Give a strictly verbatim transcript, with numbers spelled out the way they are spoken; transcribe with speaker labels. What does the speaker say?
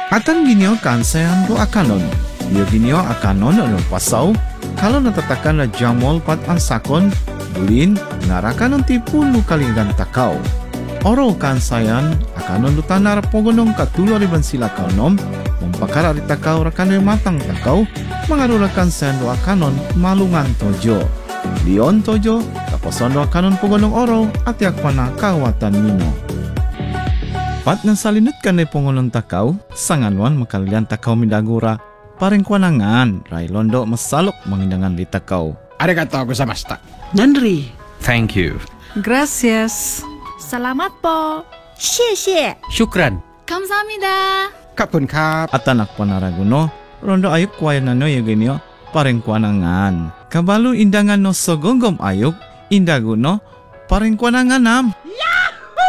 Speaker 1: Atan ginyo kansayan do akanon. Iyo ginyo akanon ano pasaw. Kalau natatakan na jamol pat ang sakon, bulin, ngarakan ng tipun no kalingan takaw. Oro kansayan, akanon do tanar pogonong katulo riban sila kaunom, mumpakara ri takaw rakano matang takaw, mangarula kansayan do akanon malungan tojo. Lion tojo, kaposon do akanon pogonong oro, at yak pana kawatan mino. Pat ng salinut kan ni pongonong takaw, sanganwan makalian takaw midagura, pareng kwanangan, ray londo masalok mangindangan di takaw.
Speaker 2: Arigatou gozaimashita.
Speaker 3: Nanri.
Speaker 4: Thank you.
Speaker 5: Gracias.
Speaker 6: Salamat po. 谢谢.
Speaker 4: Shukran.
Speaker 6: 감사합니다.
Speaker 2: Kapun kap.
Speaker 1: At anak panaraguno, rondo ayok kwaya na no yaginyo, pareng kwanangan. Kabalo indangan no sogonggom ayok, indaguno, pareng kwanangan nam.